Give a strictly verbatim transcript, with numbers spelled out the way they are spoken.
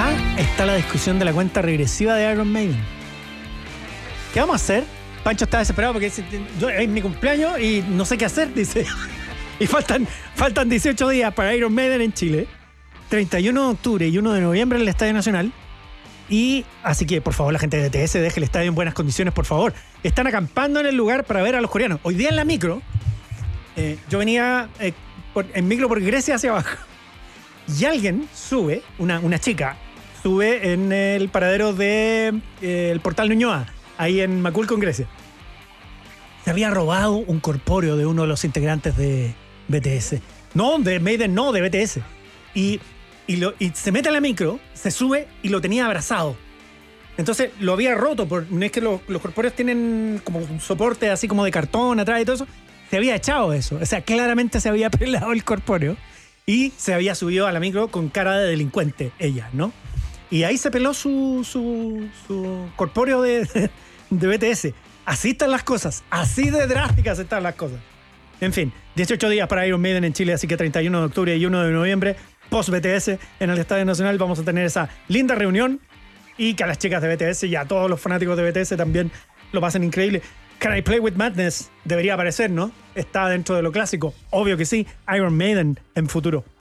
acá está la discusión de la cuenta regresiva de Iron Maiden. ¿Qué vamos a hacer? Pancho está desesperado porque dice, yo, es mi cumpleaños y no sé qué hacer, dice. Y faltan, faltan dieciocho días para Iron Maiden en Chile. treinta y uno de octubre y uno de noviembre en el Estadio Nacional. Y así que, por favor, la gente de B T S deje el estadio en buenas condiciones, por favor. Están acampando en el lugar para ver a los coreanos. Hoy día en la micro, eh, yo venía eh, por, en micro por Grecia hacia abajo. Y alguien sube, una, una chica, sube en el paradero del de, eh, Portal Ñuñoa, ahí en Macul con Grecia. Se había robado un corpóreo de uno de los integrantes de B T S. No, de Maiden, no, de B T S. Y, y, lo, y se mete a la micro, se sube y lo tenía abrazado. Entonces lo había roto. Por, no es que los, los corpóreos tienen como un soporte así como de cartón atrás y todo eso. Se había echado eso. O sea, claramente se había pelado el corpóreo. Y se había subido a la micro con cara de delincuente, ella, ¿no? Y ahí se peló su, su, su corpóreo de, de B T S. Así están las cosas. Así de drásticas están las cosas. En fin, dieciocho días para Iron Maiden en Chile, así que treinta y uno de octubre y uno de noviembre, post B T S, en el Estadio Nacional, vamos a tener esa linda reunión y que a las chicas de B T S y a todos los fanáticos de B T S también lo pasen increíble. Can I Play With Madness debería aparecer, ¿no? Está dentro de lo clásico. Obvio que sí. Iron Maiden en futuro.